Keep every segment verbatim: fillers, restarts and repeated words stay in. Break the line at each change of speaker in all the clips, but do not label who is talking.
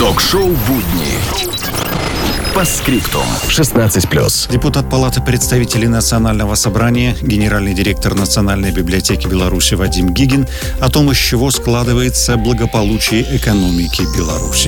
Ток-шоу «Будни». По скриптум. шестнадцать плюс.
Депутат Палаты представителей Национального собрания, генеральный директор Национальной библиотеки Беларуси Вадим Гигин о том, из чего складывается благополучие экономики Беларуси.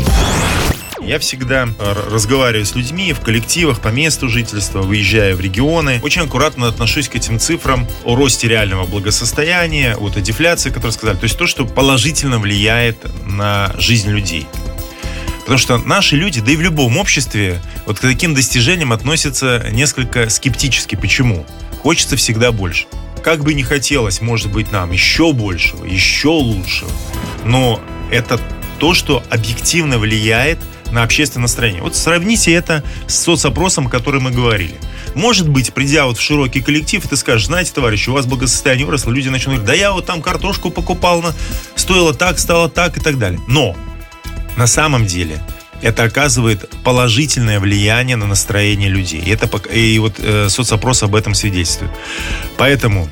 Я всегда разговариваю с людьми в коллективах по месту жительства, выезжая в регионы. Очень аккуратно отношусь к этим цифрам о росте реального благосостояния, вот о дефляции, которую сказали. То есть то, что положительно влияет на жизнь людей. Потому что наши люди, да и в любом обществе, вот к таким достижениям относятся несколько скептически. Почему? Хочется всегда больше. Как бы ни хотелось, может быть, нам еще большего, еще лучшего, но это то, что объективно влияет на общественное настроение. Вот сравните это с соцопросом, о котором мы говорили. Может быть, придя вот в широкий коллектив, ты скажешь: знаете, товарищи, у вас благосостояние выросло, люди начнут говорить: да я вот там картошку покупал, на... стоило так, стало так и так далее. Но на самом деле это оказывает положительное влияние на настроение людей. И, это, и вот э, соцопрос об этом свидетельствует. Поэтому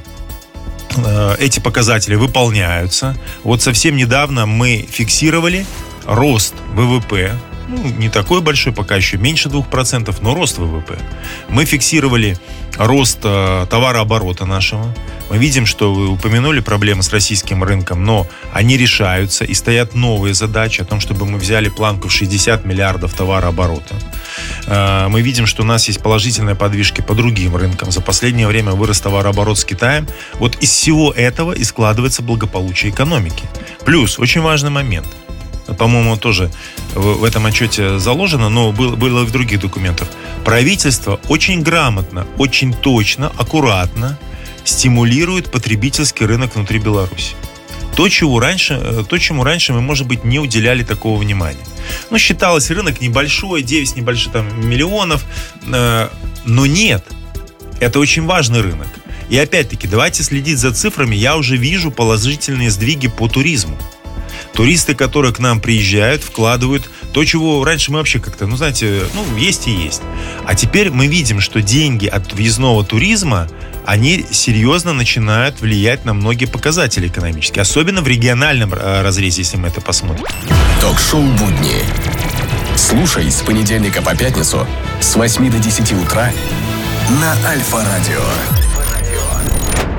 э, эти показатели выполняются. Вот совсем недавно мы фиксировали рост ВВП. Ну, не такой большой, пока еще меньше двух процентов, но рост ВВП. Мы фиксировали рост э, товарооборота нашего. Мы видим, что вы упомянули проблемы с российским рынком, но они решаются, и стоят новые задачи о том, чтобы мы взяли планку в шестьдесят миллиардов товарооборота. Э, мы видим, что у нас есть положительные подвижки по другим рынкам. За последнее время вырос товарооборот с Китаем. Вот из всего этого и складывается благополучие экономики. Плюс, очень важный момент. По-моему, тоже в этом отчете заложено, но было, было и в других документах. Правительство очень грамотно, очень точно, аккуратно стимулирует потребительский рынок внутри Беларуси. То, чего раньше, то, чему раньше мы, может быть, не уделяли такого внимания. Ну, считалось, рынок небольшой, девять с небольшим там, миллионов, э, но нет. Это очень важный рынок. И опять-таки, давайте следить за цифрами. Я уже вижу положительные сдвиги по туризму. Туристы, которые к нам приезжают, вкладывают то, чего раньше мы вообще как-то, ну, знаете, ну, есть и есть. А теперь мы видим, что деньги от въездного туризма, они серьезно начинают влиять на многие показатели экономические. Особенно в региональном разрезе, если мы это посмотрим.
Ток-шоу «Будни». Слушай с понедельника по пятницу с восьми до десяти утра на Альфа-радио.